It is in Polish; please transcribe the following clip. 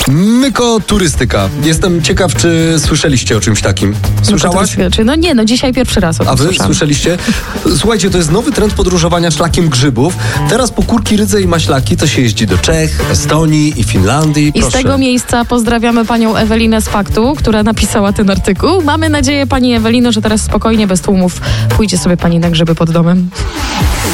Mykoturystyka. Jestem ciekaw, czy słyszeliście o czymś takim. Słyszałaś? No nie, dzisiaj pierwszy raz o tym A wy słyszałam. słyszeliście? Słuchajcie, to jest nowy trend podróżowania szlakiem grzybów. Teraz po kurki, rydze i maślaki to się jeździ do Czech, Estonii i Finlandii. I z tego miejsca pozdrawiamy panią Ewelinę z Faktu, która napisała ten artykuł. Mamy nadzieję, pani Ewelino, że teraz spokojnie, bez tłumów pójdzie sobie pani na grzyby pod domem.